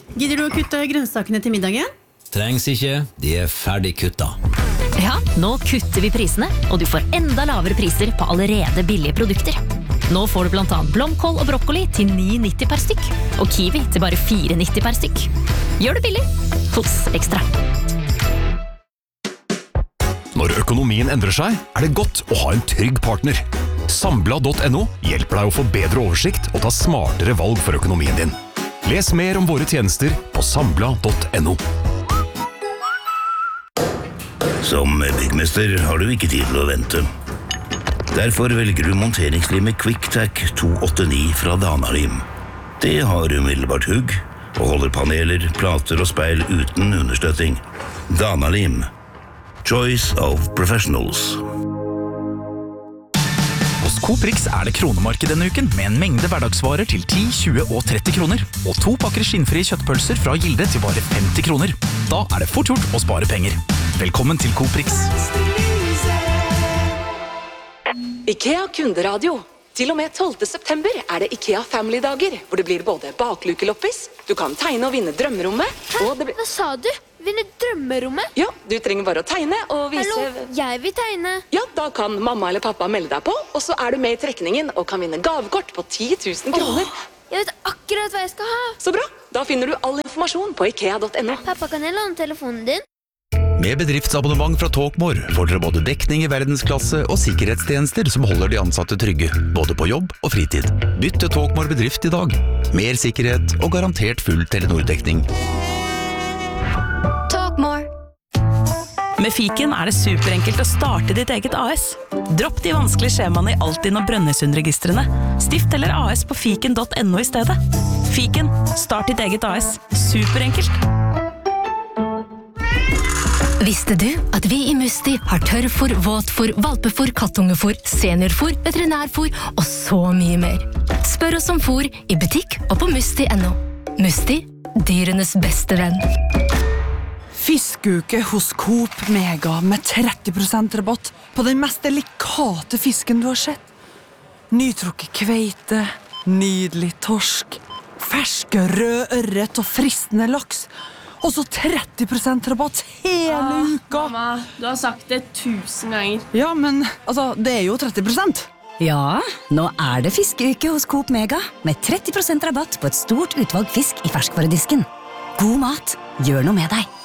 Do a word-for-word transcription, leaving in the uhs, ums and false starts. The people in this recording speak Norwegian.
Gidder du å kutte grønnsakene til middagen? Trengs ikke, de er ferdig kutta. Ja, nå kutter vi prisene, og du får enda lavere priser på allerede billige produkter. Nå får du blant annet blomkål og brokkoli til ni nitti per stykk, og kiwi til bare fire nitti per stykk. Gjør det billig hos Ekstra. Når økonomien endrer seg, er det godt å ha en trygg partner. Sambla punktum no hjelper deg å få bedre oversikt og ta smartere valg for økonomien din. Les mer om våre tjenester på Sambla punktum no. Som byggmester har du ikke tid til å vente. Derfor velger du monteringslimet QuickTac to åttiåtte fra Danalim. Det har umiddelbart hugg og holder paneler, plater og speil uten understøtting. Danalim. Choice of professionals. Hos Coprix er det kronemarked denne uken med en mengde hverdagsvarer til ti, tjue og tretti kroner, og to pakker skinnfrie kjøttpølser fra Gilde til bare femti kroner. Da er det fort gjort å spare penger. Velkommen til Coprix. IKEA kunderadio. Til og med tolvte september er det IKEA Family-dager, hvor det blir både baklukeloppis, du kan tegne og vinne drømmerommet, og det blir... Hva sa du? Vinne drømmerommet? Ja, du trenger bare å tegne og vise... Hallo, jeg vil tegne. Ja, da kan mamma eller pappa melde deg på, og så er du med i trekningen og kan vinne gavekort på ti tusen kroner. Åh, jeg vet akkurat hva jeg skal ha. Så bra, da finner du all informasjon på ikea punktum no. Pappa, kan jeg låne telefonen din? Med bedriftsabonnement fra Talkmore får dere både dekning i verdensklasse og sikkerhetstjenester som holder de ansatte trygge, både på jobb og fritid. Bytt til Talkmore bedrift i dag. Mer sikkerhet og garantert full Telenor-dekning. Talkmore. Med Fiken er det superenkelt å starte ditt eget A S. Dropp de vanskelige skjemaene i Altinn og Brønnøysundregistrene. Stift eller A S på fiken punktum no i stedet. Fiken, start ditt eget A S. Superenkelt. Visste du at vi i Musti har tørrfor, våtfor, valpefor, kattungefor, seniorfor, veterinærfor og så mye mer? Spør oss om for i butikk og på musti punktum no. Musti, dyrenes beste venn. Fiskeuke hos Coop Mega med tretti prosent rabatt på den mest delikate fisken du har sett. Nytrukket kveite, nydelig torsk, ferske rød ørret og fristende laks. Og så tretti prosent rabatt hele ah, uka. Mamma, du har sagt det tusen ganger. Ja, men altså, det er jo tretti prosent. Ja, nå er det fiskeuke hos Coop Mega med tretti prosent rabatt på et stort utvalg fisk i ferskvaredisken. God mat, gjør noe med deg.